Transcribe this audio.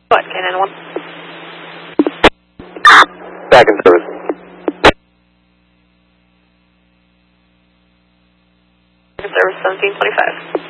What, Cannon 1? Back in service. Service 1725.